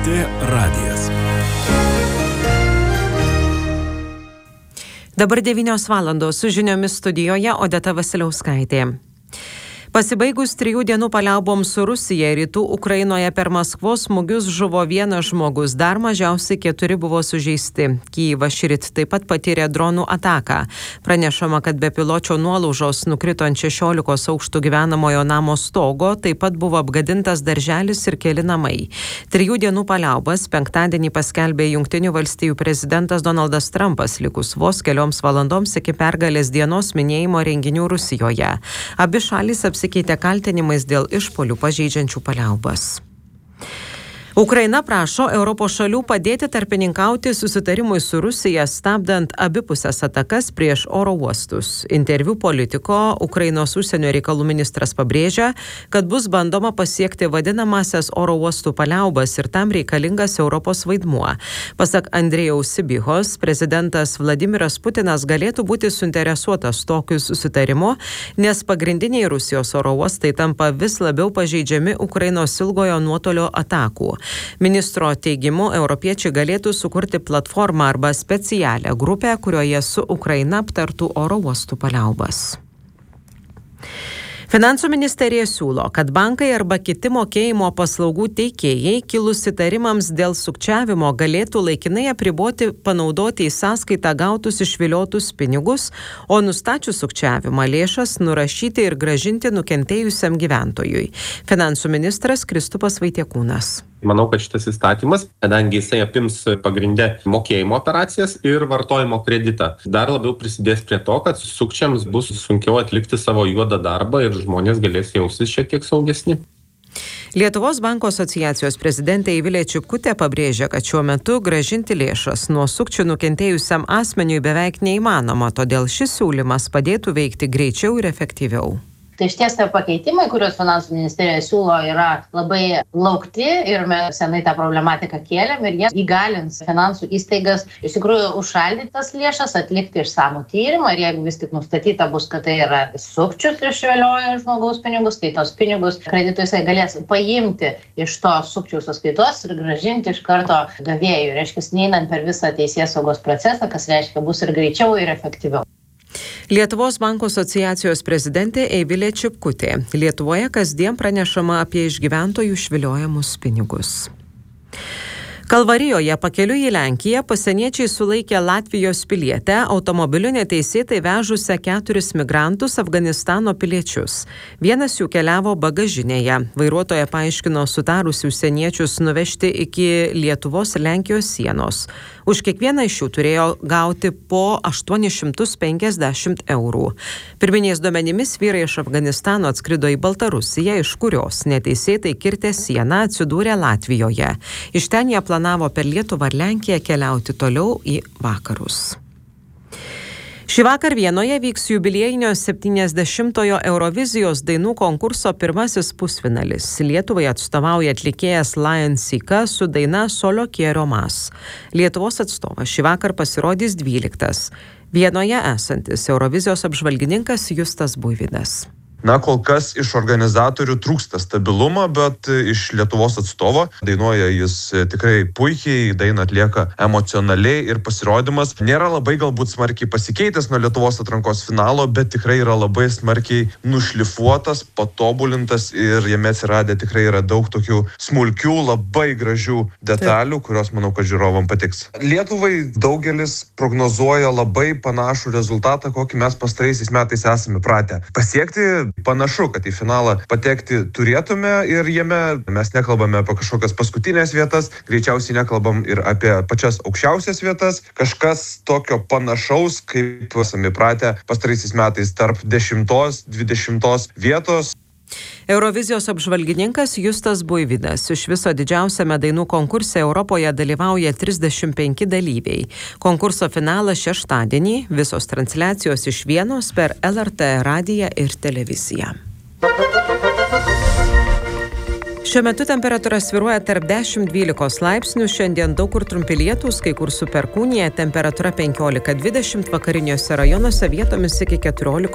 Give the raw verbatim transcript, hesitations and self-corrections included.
T radijas. Dabar devynios valandos su žiniomis studijoje Odeta Vasiliauskaitė. Pasibaigus trijų dienų paliauboms su Rusija rytų Ukrainoje per Maskvos smūgius žuvo vienas žmogus, dar mažiausiai keturi buvo sužeisti. Kyjivas šįryt taip pat patyrė dronų ataką. Pranešama, kad bepiločio nuolaužos nukrito ant šešiolikos aukštų gyvenamojo namo stogo, taip pat buvo apgadintas darželis ir keli namai. Trijų dienų paliaubas penktadienį paskelbė Jungtinių valstijų prezidentas Donaldas Trumpas, likus vos kelioms valandoms iki pergalės dienos minėjimo renginių Rusijoje. Abi šalys apsikeitė apsikeitė kaltinimais dėl išpuolių pažeidžiančių paliaubas. Ukraina prašo Europos šalių padėti tarpininkauti susitarimui su Rusija, stabdant abipusės atakas prieš oro uostus. Interviu Politiko Ukrainos užsienio reikalų ministras pabrėžia, kad bus bandoma pasiekti vadinamasias oro uostų paliaubas ir tam reikalingas Europos vaidmuo. Pasak Andrėjaus Sibihos, prezidentas Vladimiras Putinas galėtų būti suinteresuotas tokiu susitarimu, nes pagrindiniai Rusijos oro uostai tampa vis labiau pažeidžiami Ukrainos ilgojo nuotolio atakų. Ministro teigimu, europiečiai galėtų sukurti platformą arba specialią grupę, kurioje su Ukraina aptartų oro uostų paliaubas. Finansų ministerija siūlo, kad bankai arba kiti mokėjimo paslaugų teikėjai kilus įtarimams dėl sukčiavimo galėtų laikinai apriboti panaudoti į sąskaitą gautus išviliotus pinigus, o nustačius sukčiavimą lėšas nurašyti ir grąžinti nukentėjusiam gyventojui. Finansų ministras Kristupas Vaitiekūnas. Manau, kad šitas įstatymas, kadangi jisai apims pagrindę mokėjimo operacijas ir vartojimo kreditą, dar labiau prisidės prie to, kad sukčiams bus sunkiau atlikti savo juodą darbą ir žmonės galės jaustis šiek tiek saugesni. Lietuvos banko asociacijos prezidentė Eivilė Čipkutė pabrėžia, kad šiuo metu grąžinti lėšas nuo sukčių nukentėjusiam asmeniui beveik neįmanoma, todėl šis siūlymas padėtų veikti greičiau ir efektyviau. Tai išties tie pakeitimai, kuriuos finansų ministerija siūlo, yra labai laukti ir mes senai tą problematiką kėlėm ir jie įgalins finansų įstaigas iš tikrųjų užšaldytas lėšas, atlikti išsamų tyrimą ir jeigu vis tik nustatyta bus, kad tai yra sukčius išviliojo žmogaus pinigus, tai tos pinigus kreditų jisai galės paimti iš to sukčių sąskaitos ir grąžinti iš karto gavėjui, reiškia, neeinant per visą teisėsaugos procesą, kas reiškia bus ir greičiau ir efektyviau. Lietuvos banko asociacijos prezidentė Eivilė Čipkutė. Lietuvoje kasdien pranešama apie iš gyventojų išviliojamus pinigus. Kalvarijoje pakeliui į Lenkiją pasieniečiai sulaikė Latvijos pilietę, automobiliu neteisėtai vežusią keturis migrantus Afganistano piliečius. Vienas jų keliavo bagažinėje. Vairuotoja paaiškino sutarusi užsieniečius nuvežti iki Lietuvos ir Lenkijos sienos. Už kiekvieną iš jų turėjo gauti po aštuonis šimtus penkiasdešimt eurų. Pirminiais duomenimis vyrai iš Afganistano atskrido į Baltarusiją, iš kurios neteisėtai kirtė sieną, atsidūrė Latvijoje. Iš ten jie planavo per Lietuvą ir Lenkiją keliauti toliau į vakarus. Šį vakar Vienoje vyks jubiliejinio septyniasdešimtojo Eurovizijos dainų konkurso pirmasis pusfinalis. Lietuvai atstovauja atlikėjas Lion Sika su daina Solo quiero más. Lietuvos atstovas šį vakar pasirodys dvyliktas. Vienoje esantis Eurovizijos apžvalgininkas Justas Buivydas. Na, kol kas iš organizatorių trūksta stabilumo, bet iš Lietuvos atstovo dainuoja jis tikrai puikiai, dainą atlieka emocionaliai ir pasirodymas nėra labai galbūt smarkiai pasikeitęs nuo Lietuvos atrankos finalo, bet tikrai yra labai smarkiai nušlifuotas, patobulintas ir jame atsiradę tikrai yra daug tokių smulkių, labai gražių detalių, Taip. Kurios manau, kad žiūrovam patiks. Lietuvai daugelis prognozuoja labai panašų rezultatą, kokį mes pastaraisiais metais esame pratę pasiekti. Panašu, kad į finalą patekti turėtume ir jame mes nekalbame apie kažkokias paskutinės vietas, greičiausiai nekalbam ir apie pačias aukščiausias vietas, kažkas tokio panašaus, kaip esame pratę pastaraisiais metais tarp dešimtos, dvidešimtos vietos. Eurovizijos apžvalgininkas Justas Buivydas. Iš viso didžiausiame dainų konkurse Europoje dalyvauja trisdešimt penki dalyviai. Konkurso finalas šeštadienį, visos transliacijos iš Vienos per L R T radiją ir televiziją. Šiuo metu temperatūra svyruoja tarp dešimt dvylikos laipsnių, šiandien daug kur trumpi lietūs, kai kur su perkūnija, temperatūra penkiolika dvidešimt, vakariniuose rajonuose vietomis iki keturiolikos.